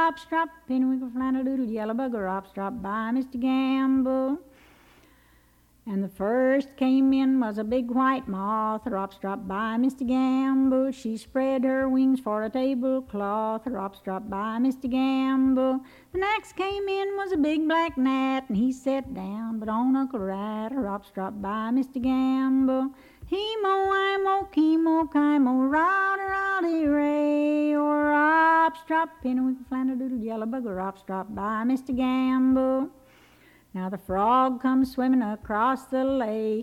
hop, strop, pinwinkel, flannel, doodle, yellow bugger, hop, strop by Mr. Gamble. And the first came in was a big white moth, rop strop by Mr. Gamble. She spread her wings for a tablecloth, rop strop by Mr. Gamble. The next came in was a big black gnat, and he sat down but on Uncle Rat, rop strop by Mr. Gamble. He-mo, I-mo, chemo, chimo, rowdy, ray, or rop strop, pinwinkel, flannel, doodle, yellow bugger, rop strop by Mr. Gamble. Now the frog comes swimming across the lake.